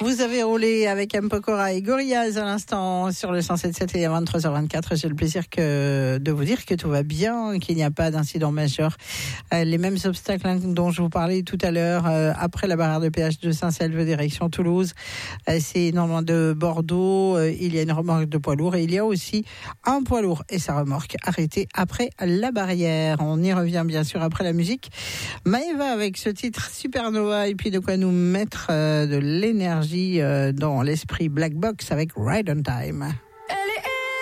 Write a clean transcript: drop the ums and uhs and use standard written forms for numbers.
Vous avez roulé avec M. Pokora et Gorillaz à l'instant sur le 107.7 et à 23h24. J'ai le plaisir de vous dire que tout va bien, qu'il n'y a pas d'incident majeur. Les mêmes obstacles dont je vous parlais tout à l'heure, après la barrière de péage de Saint-Selve, direction Toulouse. C'est non loin de Bordeaux. Il y a une remorque de poids lourd et il y a aussi un poids lourd et sa remorque arrêtée après la barrière. On y revient bien sûr après la musique. Maëva avec ce titre Supernova et puis de quoi nous mettre de l'énergie dans l'esprit Black Box avec Ride on Time.